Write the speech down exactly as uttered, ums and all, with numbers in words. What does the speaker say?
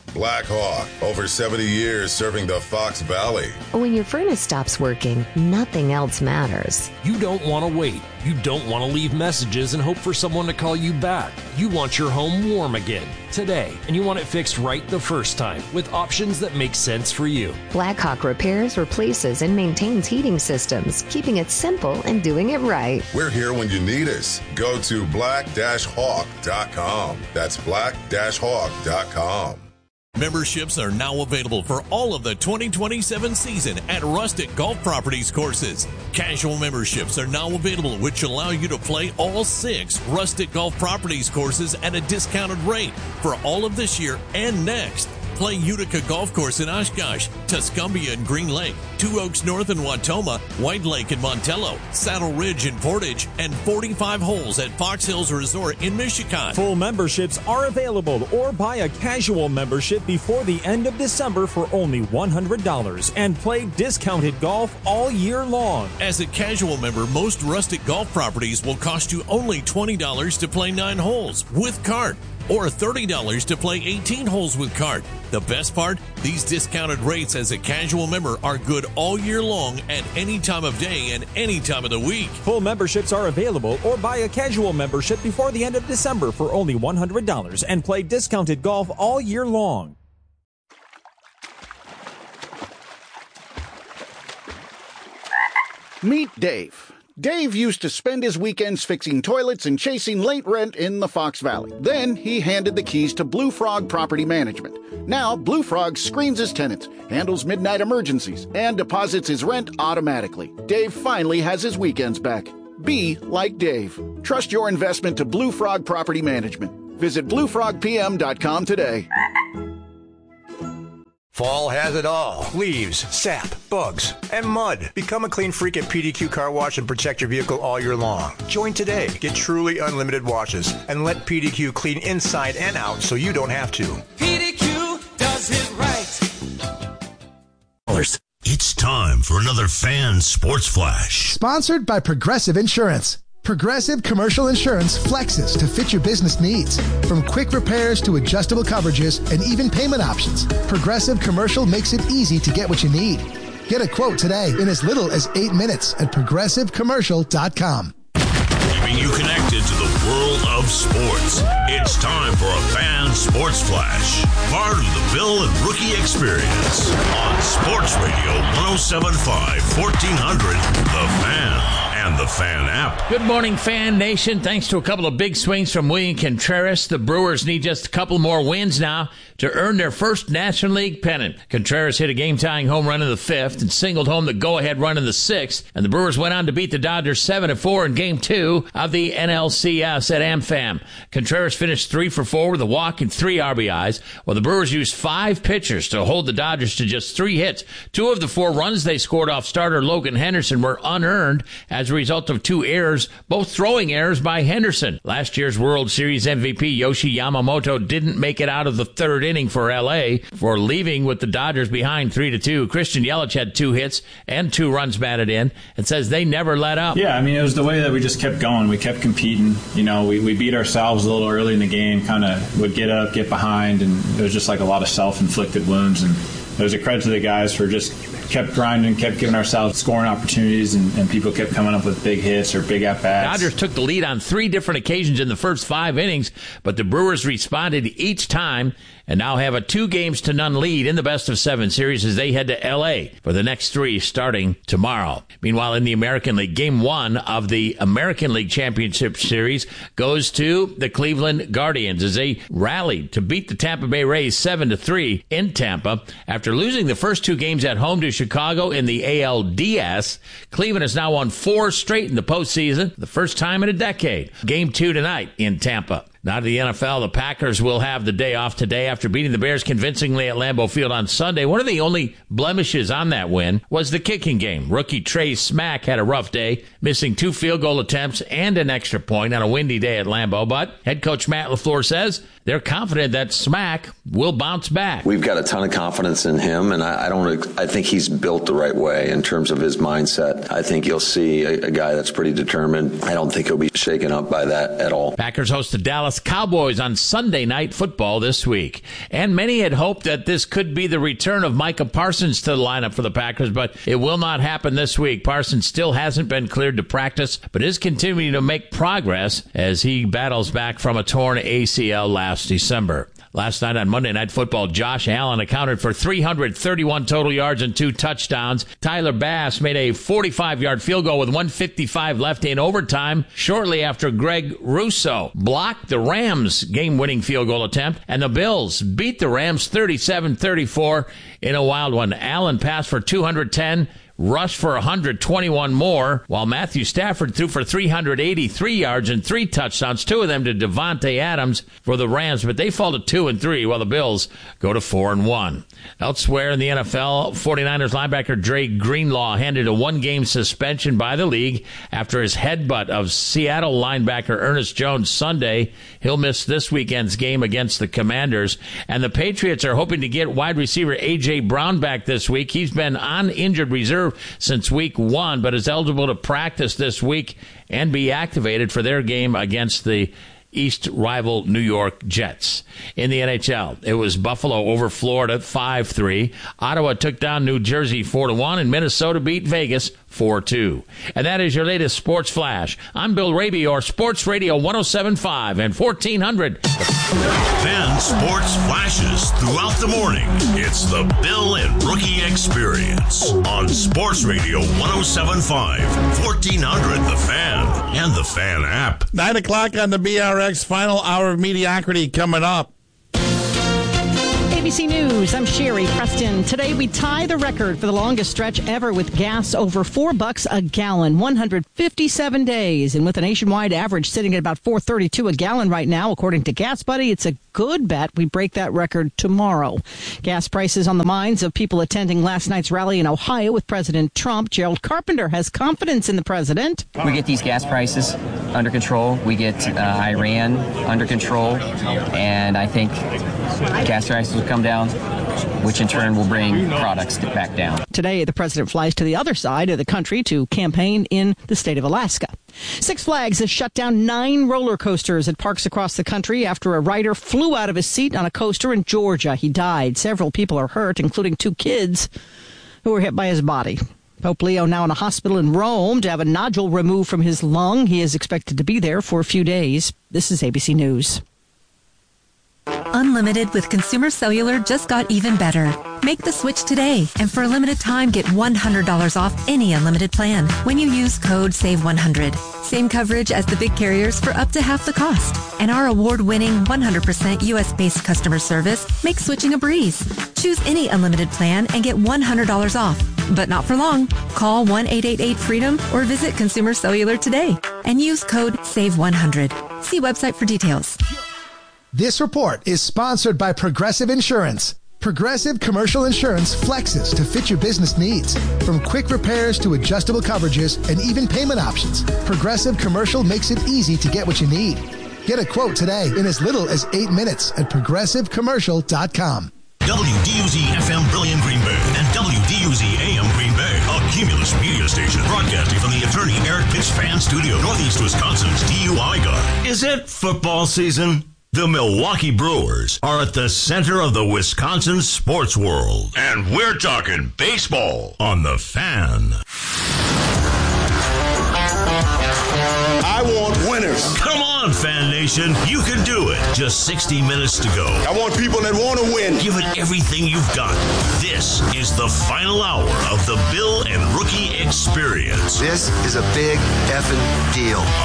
Black Hawk, over seventy years serving the Fox Valley. When your furnace stops working, nothing else matters. You don't want to wait. You don't want to leave messages and hope for someone to call you back. You want your home warm again today, and you want it fixed right the first time with options that make sense for you. Blackhawk repairs, replaces, and maintains heating systems, keeping it simple and doing it right. We're here when you need us. Go to black hawk dot com. That's black hawk dot com. Memberships are now available for all of the twenty twenty-seven season at Rustic Golf Properties courses. Casual memberships are now available, which allow you to play all six Rustic Golf Properties courses at a discounted rate for all of this year and next. Play Utica Golf Course in Oshkosh, Tuscumbia and Green Lake, Two Oaks North in Watoma, White Lake in Montello, Saddle Ridge in Portage, and forty-five holes at Fox Hills Resort in Michigan. Full memberships are available, or buy a casual membership before the end of December for only one hundred dollars and play discounted golf all year long. As a casual member, most Rustic Golf Properties will cost you only twenty dollars to play nine holes with cart, or thirty dollars to play eighteen holes with cart. The best part? These discounted rates as a casual member are good all year long at any time of day and any time of the week. Full memberships are available, or buy a casual membership before the end of December for only one hundred dollars and play discounted golf all year long. Meet Dave. Dave used to spend his weekends fixing toilets and chasing late rent in the Fox Valley. Then he handed the keys to Blue Frog Property Management. Now, Blue Frog screens his tenants, handles midnight emergencies, and deposits his rent automatically. Dave finally has his weekends back. Be like Dave. Trust your investment to Blue Frog Property Management. Visit blue frog p m dot com today. Fall has it all. Leaves, sap, bugs, and mud. Become a clean freak at P D Q Car Wash and protect your vehicle all year long. Join today. Get truly unlimited washes and let P D Q clean inside and out so you don't have to. P D Q does it right. It's time for another Fan Sports Flash. Sponsored by Progressive Insurance. Progressive Commercial Insurance flexes to fit your business needs. From quick repairs to adjustable coverages and even payment options, Progressive Commercial makes it easy to get what you need. Get a quote today in as little as eight minutes at progressive commercial dot com. Keeping you connected to the world of sports. It's time for a Fan Sports Flash. Part of the Bill and Rookie Experience on Sports Radio one oh seven point five, fourteen hundred, The Fan. And the Fan app. Good morning, Fan Nation. Thanks to a couple of big swings from William Contreras, the Brewers need just a couple more wins now to earn their first National League pennant. Contreras hit a game-tying home run in the fifth and singled home the go-ahead run in the sixth, and the Brewers went on to beat the Dodgers seven to four in Game two of the N L C S at AmFam. Contreras finished three for four with a walk and three R B Is, while the Brewers used five pitchers to hold the Dodgers to just three hits. Two of the four runs they scored off starter Logan Henderson were unearned as a result of two errors, both throwing errors by Henderson. Last year's World Series M V P Yoshi Yamamoto didn't make it out of the third inning for L A for leaving with the Dodgers behind three to two. Christian Yelich had two hits and two runs batted in and says they never let up. Yeah, I mean, it was the way that we just kept going. We kept competing. You know, we, we beat ourselves a little early in the game, kind of would get up, get behind, and it was just like a lot of self-inflicted wounds. And it was a credit to the guys for just kept grinding, kept giving ourselves scoring opportunities, and, and people kept coming up with big hits or big at-bats. Dodgers took the lead on three different occasions in the first five innings, but the Brewers responded each time and now have a two games to none lead in the best of seven series as they head to L A for the next three starting tomorrow. Meanwhile, in the American League, game one of the American League Championship Series goes to the Cleveland Guardians as they rallied to beat the Tampa Bay Rays seven to three in Tampa. After losing the first two games at home to Chicago in the A L D S, Cleveland has now won four straight in the postseason, the first time in a decade. Game two tonight in Tampa. Now to the N F L, the Packers will have the day off today after beating the Bears convincingly at Lambeau Field on Sunday. One of the only blemishes on that win was the kicking game. Rookie Trey Smack had a rough day, missing two field goal attempts and an extra point on a windy day at Lambeau. But head coach Matt LaFleur says they're confident that Smack will bounce back. We've got a ton of confidence in him, and I, I don't. I think he's built the right way in terms of his mindset. I think you'll see a, a guy that's pretty determined. I don't think he'll be shaken up by that at all. Packers host the Dallas Cowboys on Sunday Night Football this week. And many had hoped that this could be the return of Micah Parsons to the lineup for the Packers, but it will not happen this week. Parsons still hasn't been cleared to practice, but is continuing to make progress as he battles back from a torn A C L last December. Last night on Monday Night Football, Josh Allen accounted for three hundred thirty-one total yards and two touchdowns. Tyler Bass made a forty-five-yard field goal with one fifty-five left in overtime shortly after Greg Russo blocked the Rams' game-winning field goal attempt, and the Bills beat the Rams thirty-seven thirty-four in a wild one. Allen passed for two hundred ten, rushed for one hundred twenty-one more, while Matthew Stafford threw for three hundred eighty-three yards and three touchdowns, two of them to Devontae Adams for the Rams, but they fall to two and three, while the Bills go to four and one. Elsewhere in the N F L, 49ers linebacker Dre Greenlaw handed a one-game suspension by the league after his headbutt of Seattle linebacker Ernest Jones Sunday. He'll miss this weekend's game against the Commanders, and the Patriots are hoping to get wide receiver A J. Brown back this week. He's been on injured reserve since week one, but is eligible to practice this week and be activated for their game against the East rival New York Jets. In the N H L, it was Buffalo over Florida five three. Ottawa took down New Jersey four to one, and Minnesota beat Vegas four two. And that is your latest Sports Flash. I'm Bill Raby, or Sports Radio one oh seven point five and fourteen hundred. Fan Sports Flashes throughout the morning. It's the Bill and Rookie Experience on Sports Radio one oh seven point five, fourteen hundred The Fan, and the Fan app. Nine o'clock on the B R X, final hour of mediocrity coming up. A B C News, I'm Sherry Preston. Today we tie the record for the longest stretch ever with gas over four bucks a gallon, one hundred fifty-seven days. And with a nationwide average sitting at about four thirty-two a gallon right now, according to Gas Buddy, it's a good bet we break that record tomorrow. Gas prices on the minds of people attending last night's rally in Ohio with President Trump. Gerald Carpenter has confidence in the president. We get these gas prices under control. We get uh, Iran under control. And I think gas prices will come down, which in turn will bring products back down. Today, the president flies to the other side of the country to campaign in the state of Alaska. Six Flags has shut down nine roller coasters at parks across the country after a rider flew out of his seat on a coaster in Georgia. He died. Several people are hurt, including two kids who were hit by his body. Pope Leo now in a hospital in Rome to have a nodule removed from his lung. He is expected to be there for a few days. This is A B C News. Unlimited with Consumer Cellular just got even better. Make the switch today, and for a limited time, get one hundred dollars off any unlimited plan when you use code save one hundred. Same coverage as the big carriers for up to half the cost. And our award-winning one hundred percent U S-based customer service makes switching a breeze. Choose any unlimited plan and get one hundred dollars off. But not for long. Call one eight eight eight freedom or visit Consumer Cellular today and use code save one hundred. See website for details. This report is sponsored by Progressive Insurance. Progressive Commercial Insurance flexes to fit your business needs. From quick repairs to adjustable coverages and even payment options, Progressive Commercial makes it easy to get what you need. Get a quote today in as little as eight minutes at progressive commercial dot com. W D U Z F M Brilliant Green Bay and W D U Z A M Green Bay, a Cumulus media station broadcasting from the attorney Eric Pitch Fan Studio, Northeast Wisconsin's D U I guy. Is it football season? The Milwaukee Brewers are at the center of the Wisconsin sports world. And we're talking baseball on The Fan. I want winners. Come on, Fan Nation. You can do it. Just sixty minutes to go. I want people that want to win. Give it everything you've got. This is the final hour of the Bill and Rookie Experience. This is a big effing deal.